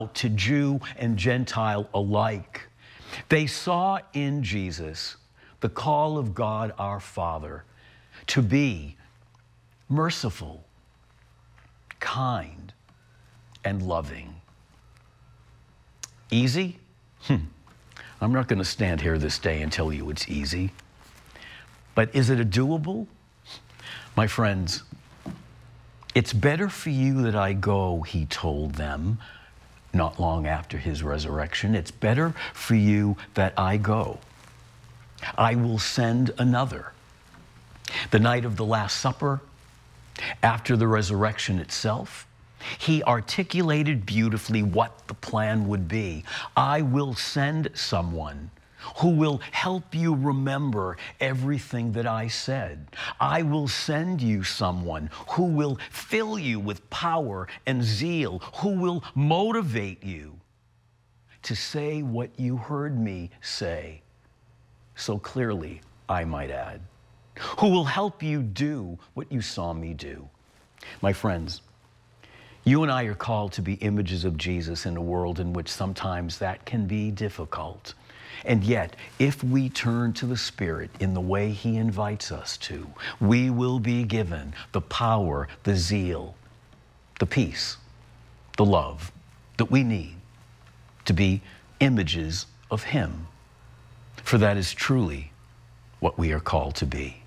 to Jew and Gentile alike. They saw in Jesus the call of God our Father to be merciful, kind, and loving. Easy? I'm not going to stand here this day and tell you it's easy. But is it a doable? My friends, it's better for you that I go, he told them not long after his resurrection. It's better for you that I go. I will send another. The night of the Last Supper, after the resurrection itself, he articulated beautifully what the plan would be. I will send someone who will help you remember everything that I said. I will send you someone who will fill you with power and zeal, who will motivate you to say what you heard me say so clearly, I might add, who will help you do what you saw me do. My friends, you and I are called to be images of Jesus in a world in which sometimes that can be difficult. And yet, if we turn to the Spirit in the way he invites us to, we will be given the power, the zeal, the peace, the love that we need to be images of him. For that is truly what we are called to be.